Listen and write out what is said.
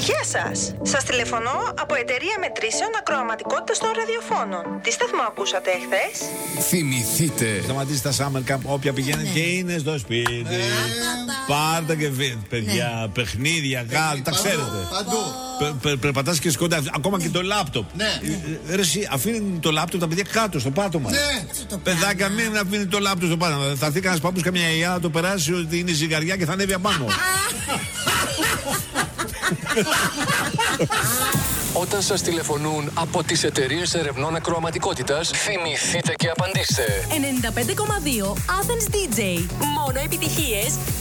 Γεια σας! Σας τηλεφωνώ από εταιρεία μετρήσεων ακροαματικότητας των ραδιοφώνων. Τι σταθμό ακούσατε εχθές? Θυμηθείτε. Σταματήστε τα summer camp, όποια πηγαίνετε και είναι στο σπίτι. Πάρτε και παιδιά, παιχνίδια, τα ξέρετε. Παντού. Περπατάς και σκόντα, ακόμα και το λάπτοπ. Ρε εσύ, αφήνει το λάπτοπ τα παιδιά κάτω στο πάτωμα. Παιδάκια, μην αφήνει το λάπτοπ στο πάτωμα. Θα έρθει κανένας παππούς καμιά γιαγιά να το περάσει ότι είναι ζυγαριά και θα ανέβει απάνω. Όταν σας τηλεφωνούν από τις εταιρείες ερευνών ακροαματικότητας, θυμηθείτε και απαντήστε. 95,2 Athens DJ. Μόνο επιτυχίες